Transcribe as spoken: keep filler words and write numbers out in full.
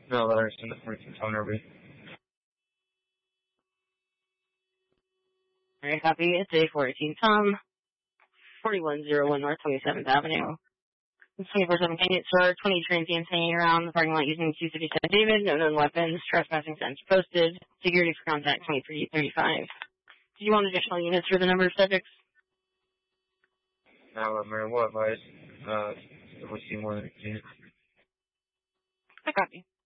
No, letters in the fourteen Tom Irby. Alright, copy. It's A fourteen Tom, forty-one oh one North twenty-seventh Avenue. twenty-four seven Canyon Store, twenty transients hanging around the parking lot using two fifty-seven David, no known weapons, trespassing signs posted, security for contact twenty-three thirty-five. Do you want additional units for the number of subjects? Now, Mayor, what advice? Uh, if we see more than a unit. I copy.